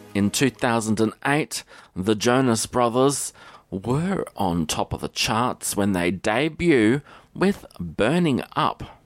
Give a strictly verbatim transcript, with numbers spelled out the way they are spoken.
In two thousand eight, the Jonas Brothers were on top of the charts when they debut with Burning Up.